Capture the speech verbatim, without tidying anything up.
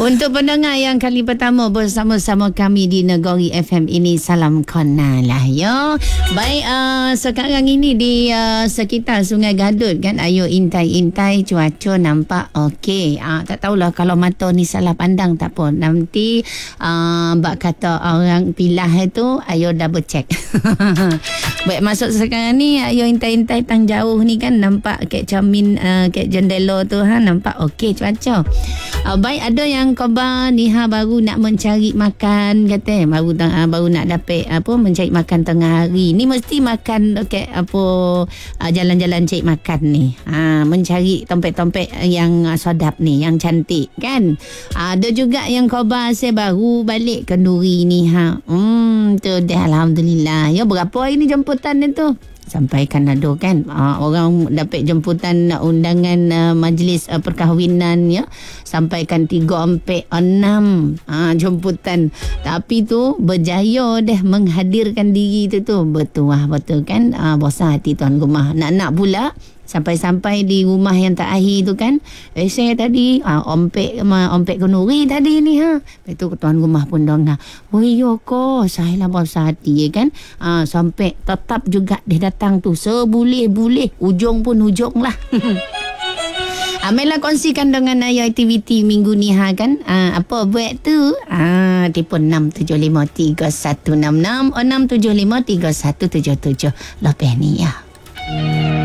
Untuk pendengar yang kali pertama bersama-sama kami di Negeri F M ini, salam kenal lah ya. Baik, uh, sekarang ini di uh, sekitar Sungai Gadut kan, ayo intai-intai cuaca nampak okey. Uh, tak tahulah kalau mata ni salah pandang tak apa. Nanti uh, bak kata orang pilah itu, ayo double check. Baik, masuk sekarang ni ayo intai-intai tang jauh ni kan, nampak kek cermin uh, kek jendela tu ha, nampak okey cuaca. Uh, baik, ada yang khabar Niha baru nak mencari makan kata, baru uh, baru nak dapat apa mencari makan tengah hari. Ni mesti makan okey apa uh, jalan-jalan cari makan ni. Ha, mencari tempat-tempat yang uh, sedap ni, yang cantik kan. Uh, ada juga yang khabar saya baru balik ke Nuri ni ha. Hmm tu dah alhamdulillah. Ya, berapa hari ni jemputan dia tu? Sampai Kanado kan, uh, orang dapat jemputan uh, undangan uh, majlis uh, perkahwinan ya, sampaikan tiga empat enam uh, jemputan, tapi tu berjaya dah menghadirkan diri tu tu betul lah, betul kan. Uh, bosan hati tuan rumah nak-nak pula sampai-sampai di rumah yang tak akhir tu kan, eh saya tadi ah, ompek ompek ke Nuri tadi ni ha. Itu tuan rumah pun dengar, oh iya ko saya lah bosan hati ya kan. Ah, sampai tetap juga dia datang tu sebuleh-buleh, ujung pun ujung lah. Amelah kongsikan dengan ayah aktiviti minggu ni ha kan. Ah, apa buat tu? Ah, telefon enam tujuh lima tiga satu enam enam enam tujuh lima tiga satu tujuh tujuh. Lepas ni ya.